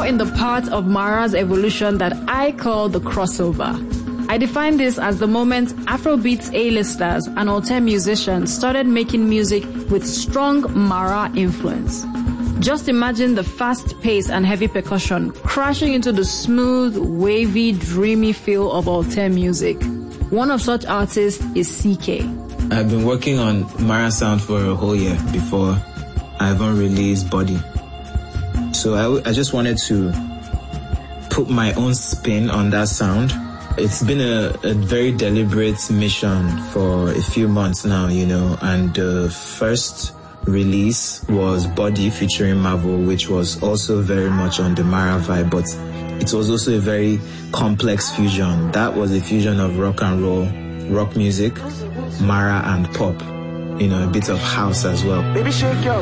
in the part of Mara's evolution that I call the crossover. I define this as the moment Afrobeats A-listers and Altair musicians started making music with strong Mara influence. Just imagine the fast pace and heavy percussion crashing into the smooth, wavy, dreamy feel of Altair music. One of such artists is CK. I've been working on Mara sound for a whole year before I even released Body. So I just wanted to put my own spin on that sound. It's been a very deliberate mission for a few months now, and the first release was Body featuring Marvel, which was also very much on the Mara vibe, but it was also a very complex fusion. That was a fusion of rock and roll, rock music, Mara and pop, a bit of house as well. Baby, shake your